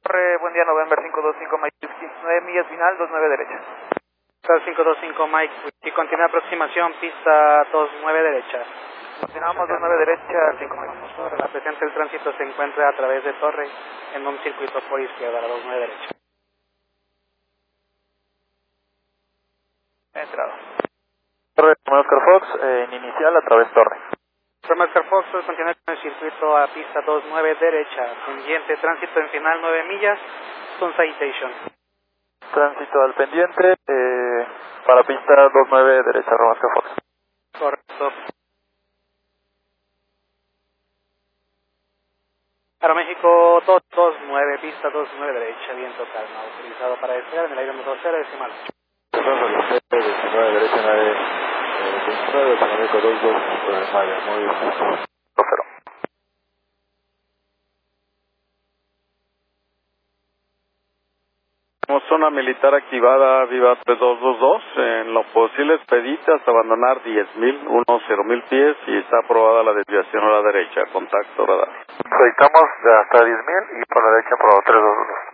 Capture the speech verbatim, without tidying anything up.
Torre, buen día, November cinco dos cinco Mike Whiskey, nueve millas final, dos nueve derecha. cinco dos cinco Mike Whiskey, continúa aproximación, pista dos nueve derecha. Continuamos dos nueve derecha, cinco Mike. La presente el tránsito se encuentra a través de Torre, en un circuito por izquierda, a la dos nueve derecha. Entrado. Torre, Oscar Fox, eh, en inicial a través Torre. Torre Oscar Fox, continúa con el circuito a pista dos nueve derecha, pendiente, tránsito en final nueve millas, Sun Citation. Tránsito al pendiente, eh, para pista dos nueve derecha, Roma Oscar Fox. Correcto. Para México dos dos nueve, pista dos nueve derecha, viento calma, autorizado para despegar en el aire motor cero decimal. diecinueve derecha, nueve veintinueve, para México dos dos nueve, muy bien. Cero. Tenemos zona militar activada, Viva tres dos dos dos, en lo posible expedite hasta abandonar diez mil, cero mil pies y está aprobada la desviación a la derecha, contacto radar. Proyectamos de hasta diez mil y por la derecha por tres dos dos.